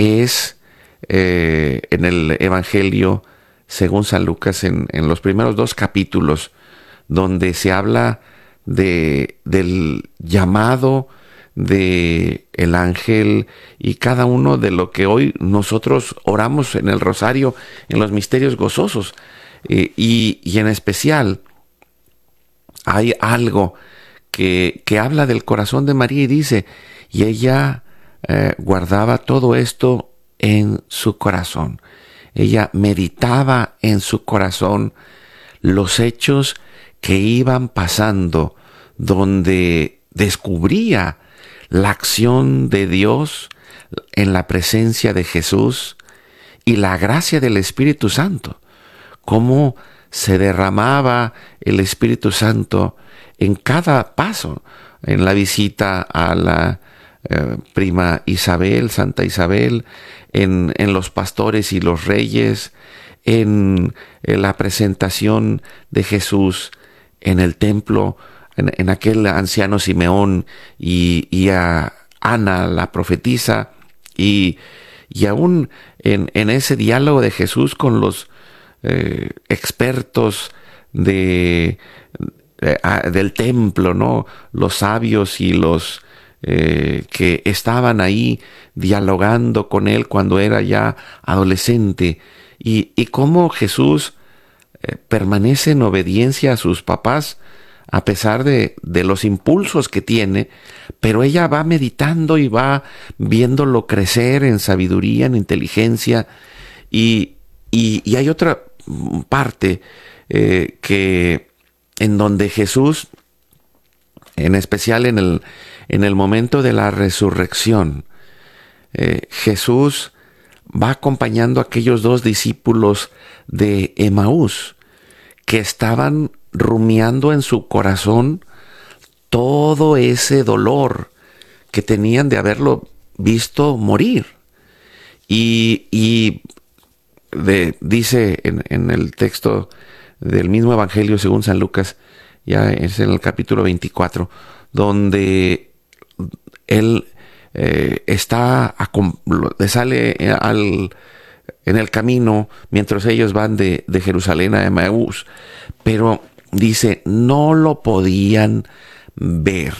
es en el Evangelio según San Lucas, en los primeros 2 capítulos, donde se habla del llamado de el ángel y cada uno de lo que hoy nosotros oramos en el rosario, en los misterios gozosos. Y en especial hay algo que habla del corazón de María y dice, y ella guardaba todo esto en su corazón. Ella meditaba en su corazón los hechos que iban pasando, donde descubría la acción de Dios en la presencia de Jesús y la gracia del Espíritu Santo. Cómo se derramaba el Espíritu Santo en cada paso, en la visita a la prima Isabel, Santa Isabel, en los pastores y los reyes, en la presentación de Jesús en el templo, en aquel anciano Simeón y a Ana, la profetisa, y aún en ese diálogo de Jesús con los expertos del templo, ¿no? Los sabios y los que estaban ahí dialogando con él cuando era ya adolescente, y cómo Jesús permanece en obediencia a sus papás a pesar de los impulsos que tiene, pero ella va meditando y va viéndolo crecer en sabiduría, en inteligencia, y hay otra parte que en donde Jesús, en especial en el momento de la resurrección, Jesús va acompañando a aquellos 2 discípulos de Emaús que estaban rumiando en su corazón todo ese dolor que tenían de haberlo visto morir. Y dice en el texto del mismo Evangelio según San Lucas, ya es en el capítulo 24, donde él le sale en el camino mientras ellos van de Jerusalén a Emaús, pero dice, no lo podían ver.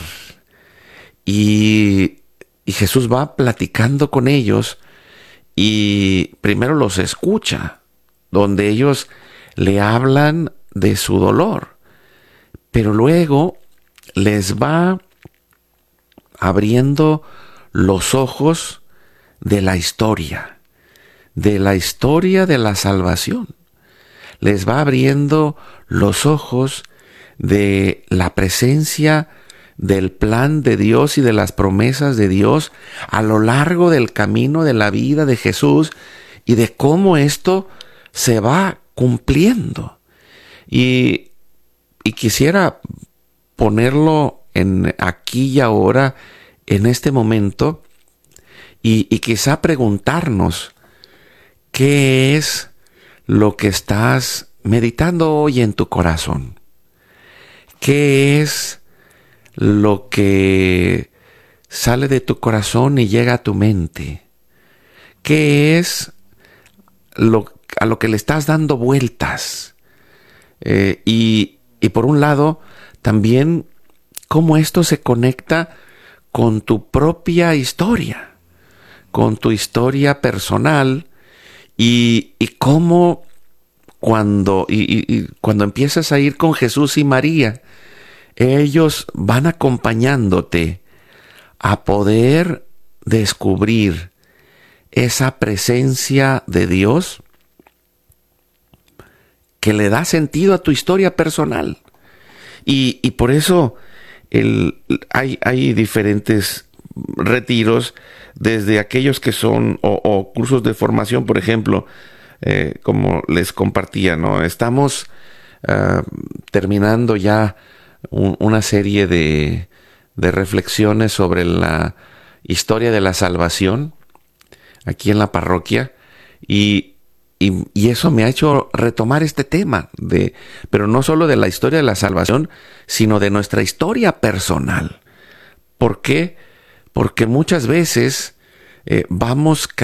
Y Jesús va platicando con ellos y primero los escucha, donde ellos le hablan de su dolor, pero luego les va abriendo los ojos de la historia de la salvación. Les va abriendo los ojos de la presencia del plan de Dios y de las promesas de Dios a lo largo del camino de la vida de Jesús y de cómo esto se va cumpliendo. Y quisiera ponerlo aquí y ahora, en este momento, y quizá preguntarnos, ¿qué es lo que estás meditando hoy en tu corazón? ¿Qué es lo que sale de tu corazón y llega a tu mente? ¿Qué es a lo que le estás dando vueltas? Y por un lado, también cómo esto se conecta con tu propia historia, con tu historia personal, y cómo cuando empiezas a ir con Jesús y María, ellos van acompañándote a poder descubrir esa presencia de Dios que le da sentido a tu historia personal. Y por eso hay diferentes retiros, desde aquellos que son o cursos de formación, por ejemplo, como les compartía, ¿no? Estamos terminando ya una serie de reflexiones sobre la historia de la salvación aquí en la parroquia, y eso me ha hecho retomar este tema, pero no solo de la historia de la salvación, sino de nuestra historia personal. ¿Por qué? Porque muchas veces vamos